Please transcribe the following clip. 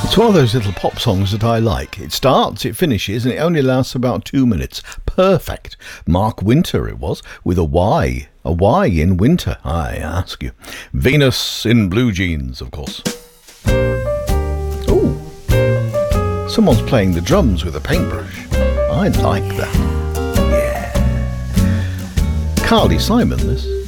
It's one of those little pop songs that I like. It starts, it finishes, and it only lasts about 2 minutes. Perfect. Mark Winter it was, with a Y. A Y in winter, I ask you. Venus in Blue Jeans, of course. Oh, someone's playing the drums with a paintbrush. I like that. Yeah. Carly Simon, this.